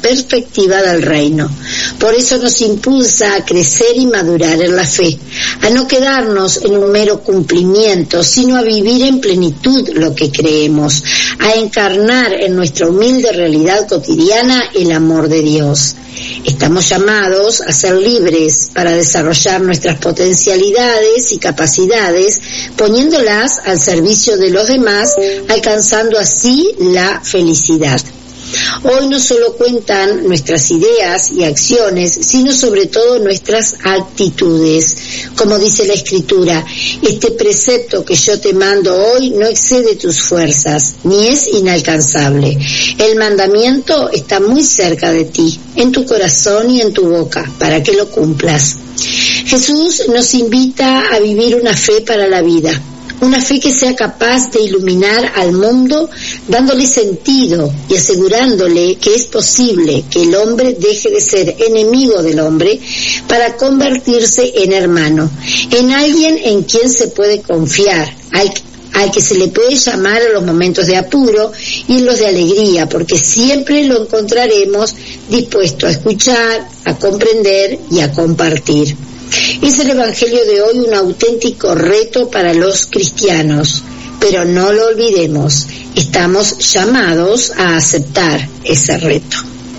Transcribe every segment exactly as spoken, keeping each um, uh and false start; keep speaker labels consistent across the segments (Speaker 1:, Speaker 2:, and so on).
Speaker 1: perspectiva del reino. Por eso nos impulsa a crecer y madurar en la fe, a no quedarnos en un mero cumplimiento, sino a vivir en plenitud lo que creemos, a encarnar en nuestra humilde realidad cotidiana el amor de Dios. Estamos llamados a ser libres para desarrollar nuestras potencialidades y capacidades, poniéndolas al servicio de los demás, alcanzando así la felicidad. Hoy no solo cuentan nuestras ideas y acciones, sino sobre todo nuestras actitudes. Como dice la Escritura, este precepto que yo te mando hoy no excede tus fuerzas, ni es inalcanzable. El mandamiento está muy cerca de ti, en tu corazón y en tu boca, para que lo cumplas. Jesús nos invita a vivir una fe para la vida. Una fe que sea capaz de iluminar al mundo, dándole sentido y asegurándole que es posible que el hombre deje de ser enemigo del hombre para convertirse en hermano, en alguien en quien se puede confiar, al, al que se le puede llamar a los momentos de apuro y en los de alegría, porque siempre lo encontraremos dispuesto a escuchar, a comprender y a compartir. Es el Evangelio de hoy un auténtico reto para los cristianos, pero no lo olvidemos, estamos llamados a aceptar ese reto.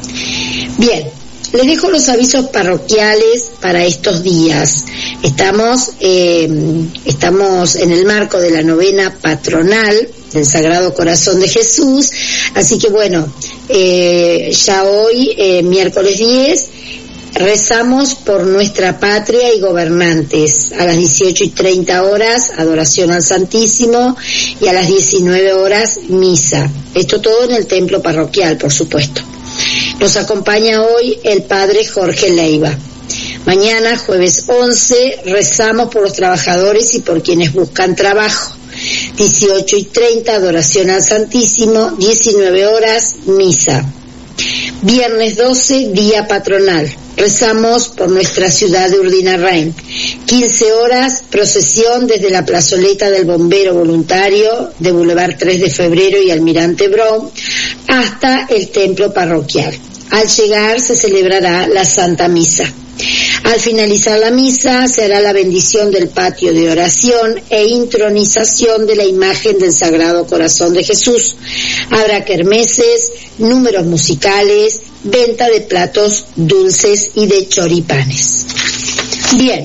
Speaker 1: Bien, les dejo los avisos parroquiales para estos días. Estamos, eh, estamos en el marco de la novena patronal del Sagrado Corazón de Jesús, así que bueno, eh, ya hoy, eh, miércoles diez, rezamos por nuestra patria y gobernantes. A las dieciocho y treinta horas, adoración al Santísimo, y a las diecinueve horas, misa. Esto todo en el templo parroquial, por supuesto. Nos acompaña hoy el Padre Jorge Leiva. Mañana, jueves once, rezamos por los trabajadores y por quienes buscan trabajo. dieciocho y treinta, adoración al Santísimo, diecinueve horas, misa. Viernes doce, día patronal. Rezamos por nuestra ciudad de Urdinarrain. quince horas, procesión desde la plazoleta del Bombero Voluntario de Boulevard tres de Febrero y Almirante Brown hasta el templo parroquial. Al llegar se celebrará la Santa Misa. Al finalizar la misa se hará la bendición del patio de oración e intronización de la imagen del Sagrado Corazón de Jesús. Habrá kermeses, números musicales, venta de platos dulces y de choripanes. Bien,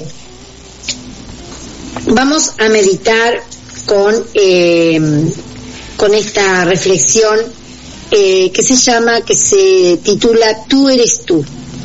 Speaker 1: vamos a meditar con, eh, con esta reflexión eh, que se llama, que se titula Tú eres tú.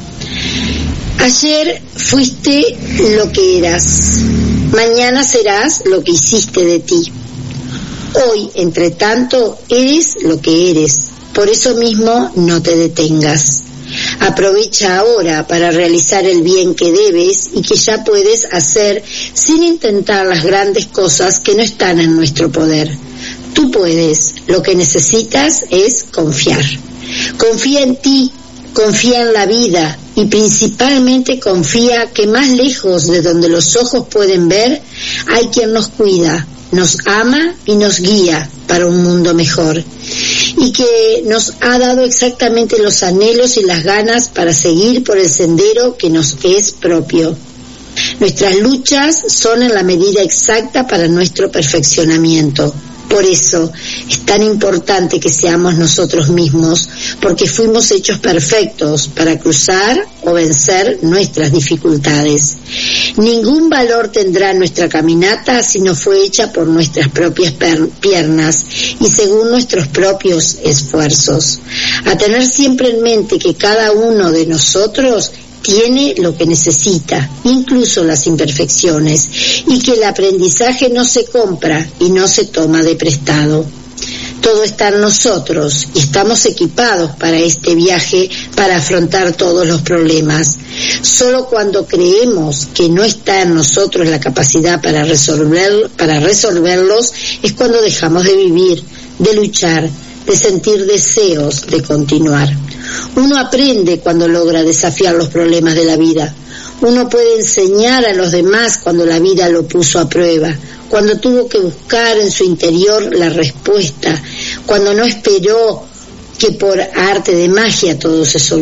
Speaker 1: Ayer fuiste lo que eras, mañana serás lo que hiciste de ti. Hoy, entre tanto, eres lo que eres, por eso mismo no te detengas. Aprovecha ahora para realizar el bien que debes y que ya puedes hacer sin intentar las grandes cosas que no están en nuestro poder. Tú puedes, lo que necesitas es confiar. Confía en ti, confía en la vida y principalmente confía que más lejos de donde los ojos pueden ver hay quien nos cuida, nos ama y nos guía para un mundo mejor, y que nos ha dado exactamente los anhelos y las ganas para seguir por el sendero que nos es propio. Nuestras luchas son en la medida exacta para nuestro perfeccionamiento. Por eso es tan importante que seamos nosotros mismos, porque fuimos hechos perfectos para cruzar o vencer nuestras dificultades. Ningún valor tendrá nuestra caminata si no fue hecha por nuestras propias piernas y según nuestros propios esfuerzos. A tener siempre en mente que cada uno de nosotros tiene lo que necesita, incluso las imperfecciones, y que el aprendizaje no se compra y no se toma de prestado. Todo está en nosotros y estamos equipados para este viaje, para afrontar todos los problemas. Solo cuando creemos que no está en nosotros la capacidad para resolver, para resolverlos es cuando dejamos de vivir, de luchar, de sentir deseos de continuar. Uno aprende cuando logra desafiar los problemas de la vida. Uno puede enseñar a los demás cuando la vida lo puso a prueba, cuando tuvo que buscar en su interior la respuesta, cuando no esperó que por arte de magia todo se solucionara.